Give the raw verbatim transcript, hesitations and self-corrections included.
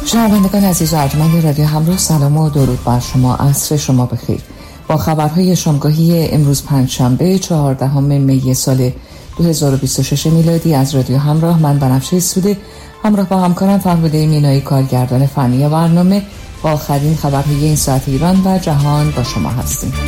شنوندگان عزیز و ارجمند رادیو همراه، سلام و درود بر شما. عصر شما بخیر. با خبرهای شامگاهی امروز پنجشنبه چهاردهم می سال دو هزار و بیست و شش میلادی از رادیو همراه، من بنفشه سوده همراه با همکارم فرباده مینایی کارگردان فنی برنامه با آخرین خبرهای این ساعت ایران و جهان با شما هستیم.